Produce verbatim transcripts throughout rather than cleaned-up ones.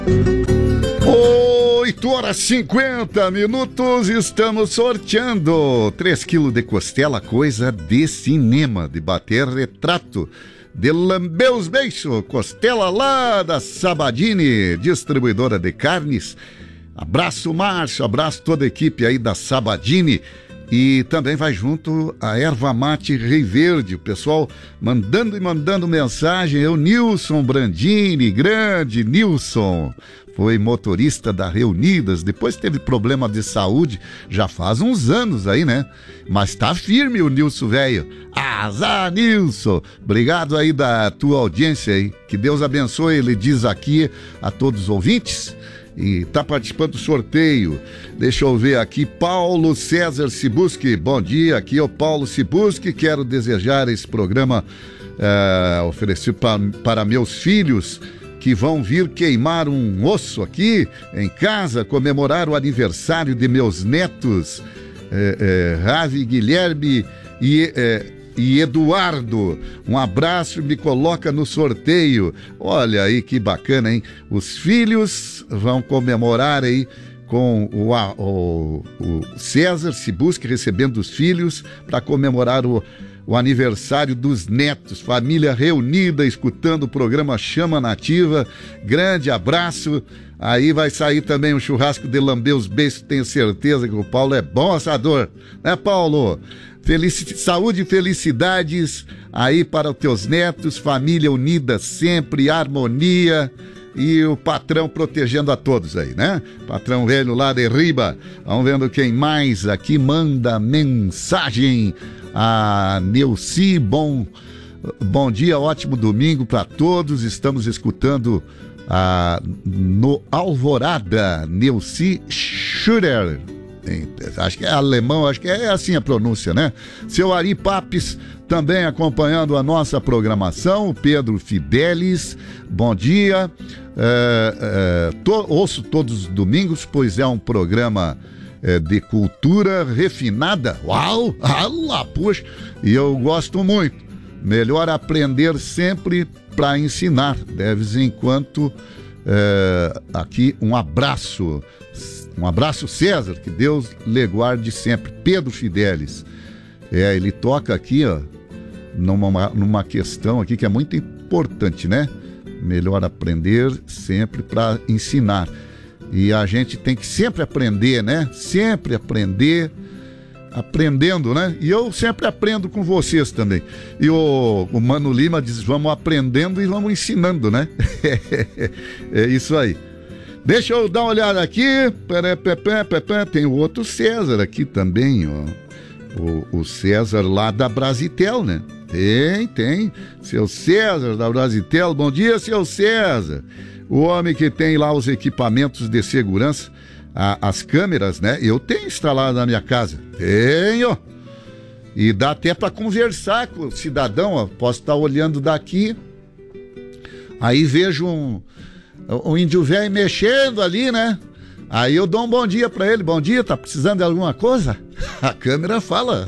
oito horas e cinquenta minutos, estamos sorteando três quilos de costela, coisa de cinema, de bater retrato, de lamber os beiços, costela lá da Sabadini, distribuidora de carnes. Abraço, Márcio, abraço toda a equipe aí da Sabadini. E também vai junto a Erva Mate Rei Verde, o pessoal mandando e mandando mensagem. É o Nilson Brandini, grande Nilson, foi motorista da Reunidas, depois teve problema de saúde, já faz uns anos aí, né? Mas tá firme o Nilson, velho. Azar, Nilson, obrigado aí da tua audiência aí, que Deus abençoe, ele diz aqui a todos os ouvintes. E tá participando do sorteio. Deixa eu ver aqui, Paulo César Sibuski, bom dia, aqui é o Paulo Sibuski, quero desejar esse programa é, oferecido pra, para meus filhos que vão vir queimar um osso aqui em casa, comemorar o aniversário de meus netos, é, é, Ravi, Guilherme e... É, e Eduardo, um abraço, me coloca no sorteio. Olha aí que bacana, hein? Os filhos vão comemorar aí com o, o, o César Sibuski recebendo os filhos para comemorar o, o aniversário dos netos, família reunida, escutando o programa Chama Nativa. Grande abraço. Aí vai sair também um churrasco de lamber os beiços, tenho certeza que o Paulo é bom assador, né, Paulo? Felici- saúde e felicidades aí para os teus netos, família unida sempre, harmonia e o patrão protegendo a todos aí, né? Patrão velho lá de riba. Vamos vendo quem mais aqui manda mensagem. A Neuci, bom, bom dia, ótimo domingo para todos. Estamos escutando a, no Alvorada, Neuci Schurer. Acho que é alemão, acho que é assim a pronúncia, né? Seu Ari Papes também acompanhando a nossa programação. Pedro Fidelis, bom dia. É, é, to, ouço todos os domingos, pois é um programa é, de cultura refinada. Uau! Allah, puxa! E eu gosto muito. Melhor aprender sempre para ensinar. De vez em quando, é, aqui um abraço. Um abraço, César, que Deus lhe guarde sempre. Pedro Fidelis. É, ele toca aqui, ó, numa, numa questão aqui que é muito importante, né? Melhor aprender sempre para ensinar. E a gente tem que sempre aprender, né? Sempre aprender, aprendendo, né? E eu sempre aprendo com vocês também. E o, o Mano Lima diz, vamos aprendendo e vamos ensinando, né? É isso aí. Deixa eu dar uma olhada aqui. Tem o outro César aqui também, ó. O, o César lá da Brasitel, né? Tem, tem. Seu César da Brasitel. Bom dia, seu César. O homem que tem lá os equipamentos de segurança, a, as câmeras, né? Eu tenho instalado na minha casa. Tenho. E dá até para conversar com o cidadão, ó. Posso estar olhando daqui. Aí vejo um... o índio velho mexendo ali, né? Aí eu dou um bom dia pra ele. Bom dia, tá precisando de alguma coisa? A câmera fala.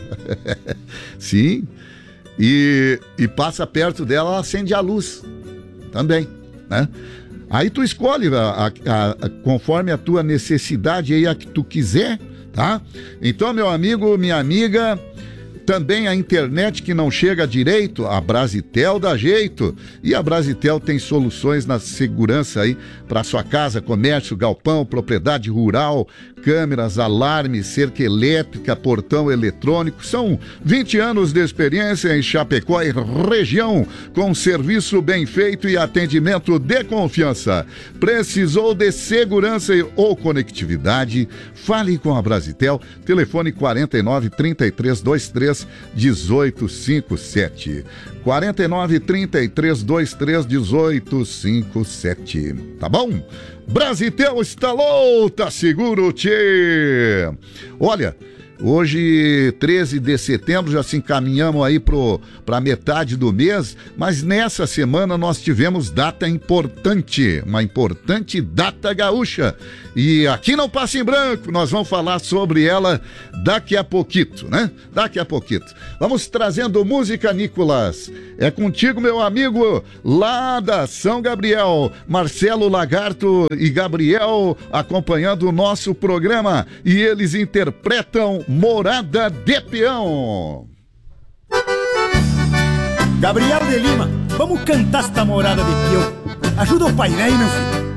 Sim. E, e passa perto dela, ela acende a luz também, né? Aí tu escolhe a, a, a, conforme a tua necessidade aí, a que tu quiser, tá? Então, meu amigo, minha amiga, também a internet que não chega direito, a Brasitel dá jeito. E a Brasitel tem soluções na segurança aí para sua casa, comércio, galpão, propriedade rural, câmeras, alarmes, cerca elétrica, portão eletrônico. São vinte anos de experiência em Chapecó e região, com serviço bem feito e atendimento de confiança. Precisou de segurança ou conectividade? Fale com a Brasitel. Telefone quarenta e nove, trinta e três, vinte e três, dezoito cinquenta e sete. quarenta e nove, trinta e três, vinte e três, dezoito cinquenta e sete. Tá bom? Brasitel instalou, tá seguro, tchê! Olha, Hoje, treze de setembro, já se encaminhamos aí para metade do mês, mas nessa semana nós tivemos data importante, uma importante data gaúcha. E aqui não passa em branco, nós vamos falar sobre ela daqui a pouquito, né? Daqui a pouquito. Vamos trazendo música, Nicolas. É contigo, meu amigo, lá da São Gabriel, Marcelo Lagarto e Gabriel acompanhando o nosso programa, e eles interpretam Morada de Peão. Gabriel de Lima, vamos cantar esta morada de peão. Ajuda o pai velho, meu filho.